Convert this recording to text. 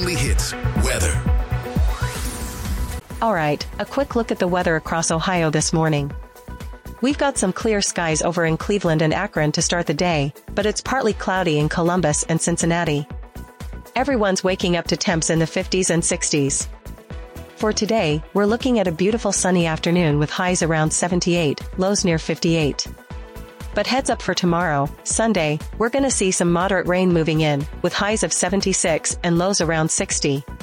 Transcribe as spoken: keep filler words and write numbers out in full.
only hits, weather. All right, a quick look at the weather across Ohio this morning. We've got some clear skies over in Cleveland and Akron to start the day, but it's partly cloudy in Columbus and Cincinnati. Everyone's waking up to temps in the fifties and sixties. For today, we're looking at a beautiful sunny afternoon with highs around seventy-eight, lows near fifty-eight. But heads up for tomorrow, Sunday, we're gonna see some moderate rain moving in, with highs of seventy-six and lows around sixty.